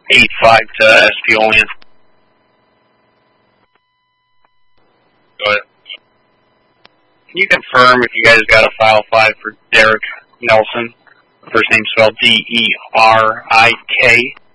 8-5 to SPON. Go ahead. Can you confirm if you guys got a file 5 for Derek Nelson? First name spelled D-E-R-I-K.